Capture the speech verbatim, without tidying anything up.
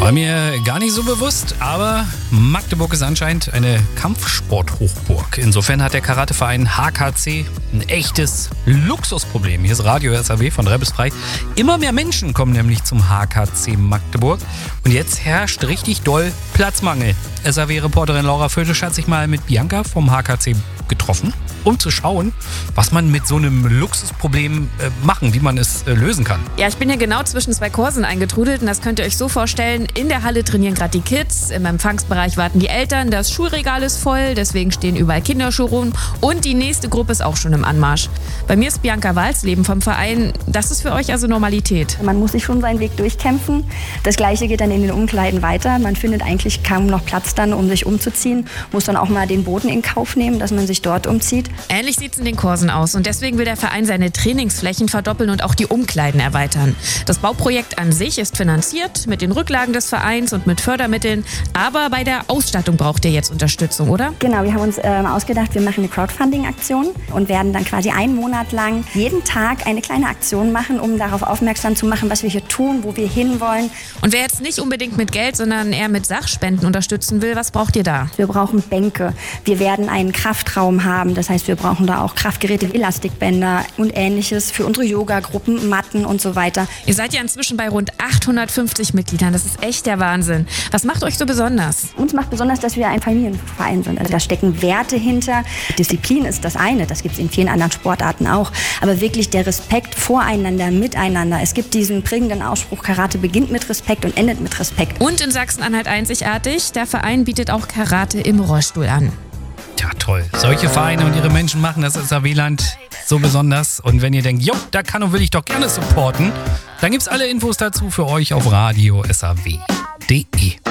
War mir gar nicht so bewusst, aber Magdeburg ist anscheinend eine Kampfsport-Hochburg. Insofern hat der Karateverein H K C ein echtes Luxusproblem. Hier ist Radio S A W von drei bis frei. Immer mehr Menschen kommen nämlich zum H K C Magdeburg. Und jetzt herrscht richtig doll Platzmangel. S A W-Reporterin Laura Fötisch hat sich mal mit Bianca vom H K C getroffen, um zu schauen, was man mit so einem Luxusproblem äh, machen, wie man es äh, lösen kann. Ja, ich bin hier genau zwischen zwei Kursen eingetrudelt und das könnt ihr euch so vorstellen. In der Halle trainieren gerade die Kids, im Empfangsbereich warten die Eltern, das Schulregal ist voll, deswegen stehen überall Kinderschuhe rum und die nächste Gruppe ist auch schon im Anmarsch. Bei mir ist Bianca Walsleben vom Verein. Das ist für euch also Normalität? Man muss sich schon seinen Weg durchkämpfen. Das Gleiche geht dann in den Umkleiden weiter. Man findet eigentlich kaum noch Platz dann, um sich umzuziehen. Muss dann auch mal den Boden in Kauf nehmen, dass man sich dort umzieht. Ähnlich sieht es in den Kursen aus und deswegen will der Verein seine Trainingsflächen verdoppeln und auch die Umkleiden erweitern. Das Bauprojekt an sich ist finanziert mit den Rücklagen des Vereins und mit Fördermitteln, aber bei der Ausstattung braucht ihr jetzt Unterstützung, oder? Genau, wir haben uns ähm, ausgedacht, wir machen eine Crowdfunding-Aktion und werden dann quasi einen Monat lang jeden Tag eine kleine Aktion machen, um darauf aufmerksam zu machen, was wir hier tun, wo wir hinwollen. Und wer jetzt nicht unbedingt mit Geld, sondern eher mit Sachspenden unterstützen will, was braucht ihr da? Wir brauchen Bänke, wir werden einen Kraftraum haben, das heißt, wir brauchen da auch Kraftgeräte, Elastikbänder und Ähnliches für unsere Yoga-Gruppen, Matten und so weiter. Ihr seid ja inzwischen bei rund achthundertfünfzig Mitgliedern, das ist echt der Wahnsinn. Was macht euch so besonders? Uns macht besonders, dass wir ein Familienverein sind. Also da stecken Werte hinter. Disziplin ist das eine, das gibt es in vielen anderen Sportarten auch. Aber wirklich der Respekt voreinander, miteinander. Es gibt diesen prägenden Ausspruch, Karate beginnt mit Respekt und endet mit Respekt. Und in Sachsen-Anhalt einzigartig, der Verein bietet auch Karate im Rollstuhl an. Ja, toll. Solche Vereine und ihre Menschen machen das S A W-Land so besonders. Und wenn ihr denkt, jo, da kann und will ich doch gerne supporten, dann gibt's alle Infos dazu für euch auf radio s a w punkt d e.